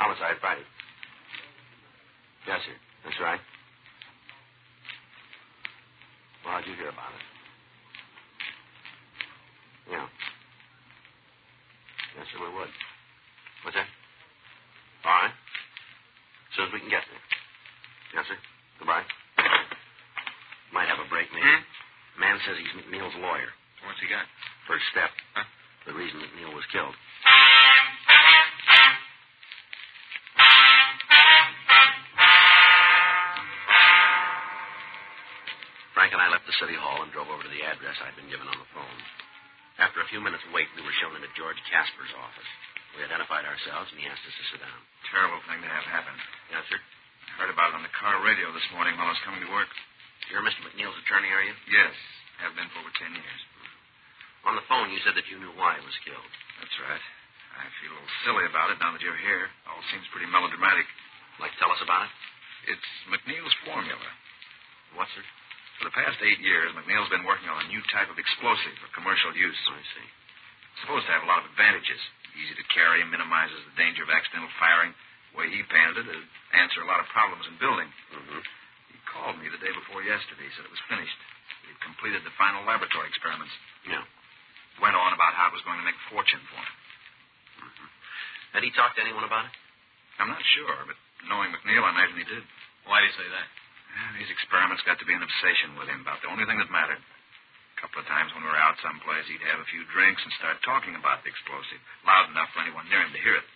Homicide Friday. Yes, sir. That's right. Well, how'd you hear about it? Yeah. Yes, sir, we would. What's that? All right. As soon as we can get there. Yes, sir. Goodbye. Might have a break, maybe. Man says he's McNeil's lawyer. What's he got? First step. Huh? The reason McNeil was killed. Frank and I left the city hall and drove over to the address I'd been given on the phone. After a few minutes' wait, we were shown into George Casper's office. We identified ourselves, and he asked us to sit down. Terrible thing to have happen. Yes, sir. I heard about it on the car radio this morning while I was coming to work. You're Mr. McNeil's attorney, are you? Yes. Have been for over 10 years. On the phone, you said that you knew why he was killed. That's right. I feel a little silly about it now that you're here. All seems pretty melodramatic. Like to tell us about it? It's McNeil's formula. What, sir? For the past 8 years, McNeil's been working on a new type of explosive for commercial use. I see. It's supposed to have a lot of advantages. Easy to carry, minimizes the danger of accidental firing. The way he painted it, it'd answer a lot of problems in building. Mm-hmm. He called me the day before yesterday. He said it was finished. He'd completed the final laboratory experiments. Yeah. Went on about how it was going to make a fortune for him. Mm-hmm. Had he talked to anyone about it? I'm not sure, but knowing McNeil, I imagine he did. Why do you say that? These experiments got to be an obsession with him, about the only thing that mattered. A couple of times when we were out someplace, he'd have a few drinks and start talking about the explosive, loud enough for anyone near him to hear it.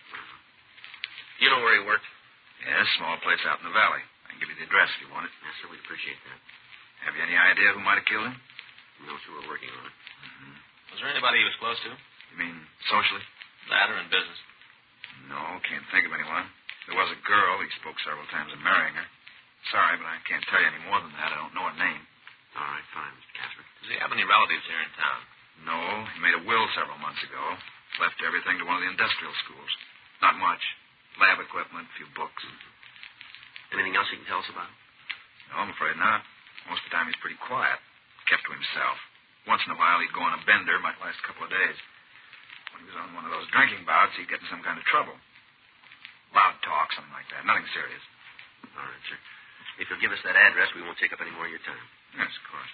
You know where he worked? Yes, small place out in the valley. I can give you the address if you want it. Yes, sir, we'd appreciate that. Have you any idea who might have killed him? No, sir, we're working on it. Mm-hmm. Was there anybody he was close to? You mean socially? That or in business? No, can't think of anyone. There was a girl. He spoke several times of marrying her. Sorry, but I can't tell you any more than that. I don't know her name. All right, fine, Mr. Casper. Does he have any relatives here in town? No, he made a will several months ago. Left everything to one of the industrial schools. Not much. Lab equipment, a few books. Anything else you can tell us about? No, I'm afraid not. Most of the time he's pretty quiet. Kept to himself. Once in a while he'd go on a bender. Might last a couple of days. When he was on one of those drinking bouts, he'd get in some kind of trouble. Loud talk, something like that. Nothing serious. All right, sir. If you'll give us that address, we won't take up any more of your time. Yes, of course.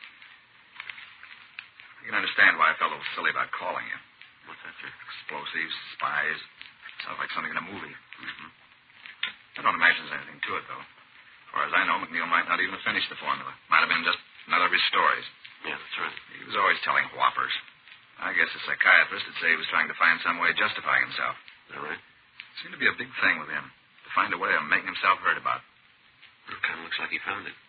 You can understand why I felt a little silly about calling you. What's that, sir? Explosives, spies. Sounds like something in a movie. Mm-hmm. I don't imagine there's anything to it, though. As far as I know, McNeil might not even have finished the formula. Might have been just another of his stories. Yeah, that's right. He was always telling whoppers. I guess a psychiatrist would say he was trying to find some way of justifying himself. Is that right? It seemed to be a big thing with him. To find a way of making himself heard about. It kind of looks like he found it.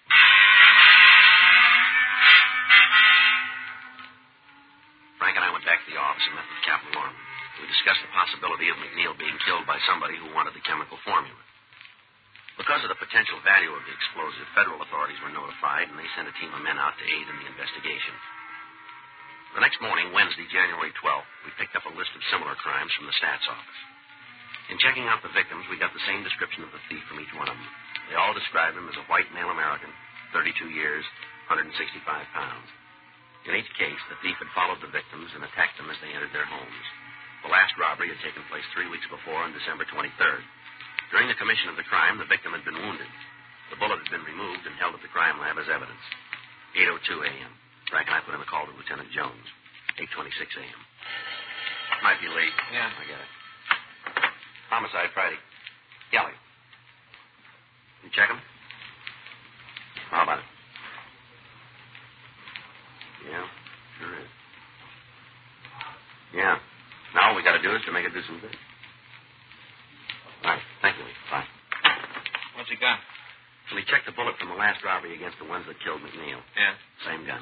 Frank and I went back to the office and met with Captain Lorman. We discussed the possibility of McNeil being killed by somebody who wanted the chemical formula. Because of the potential value of the explosive, federal authorities were notified, and they sent a team of men out to aid in the investigation. The next morning, Wednesday, January 12th, we picked up a list of similar crimes from the stats office. In checking out the victims, we got the same description of the thief from each one of them. They all described him as a white male American, 32 years, 165 pounds. In each case, the thief had followed the victims and attacked them as they entered their homes. The last robbery had taken place 3 weeks before on December 23rd. During the commission of the crime, the victim had been wounded. The bullet had been removed and held at the crime lab as evidence. 8:02 a.m. Frank and I put in a call to Lieutenant Jones. 8:26 a.m. Might be late. Yeah. I get it. Homicide Friday. Kelly. You check him? How about it? Yeah, sure is. Yeah. Now all we got to do is to make it do some good. All right. Thank you, Lee. Bye. What's he got? We checked the bullet from the last robbery against the ones that killed McNeil. Yeah. Same gun.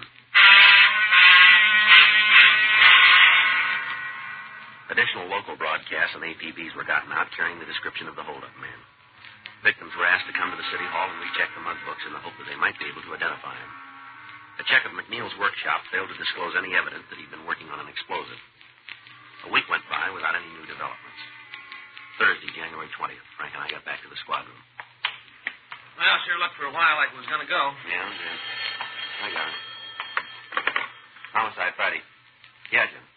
Additional local broadcasts and APBs were gotten out carrying the description of the holdup man. Victims were asked to come to the city hall and recheck the mug books in the hope that they might be able to identify him. A check of McNeil's workshop failed to disclose any evidence that he'd been working on an explosive. A week went by without any new developments. Thursday, January 20th, Frank and I got back to the squad room. Well, sure looked for a while like it was going to go. Yeah. I got it. Homicide Friday. Yeah, Jim.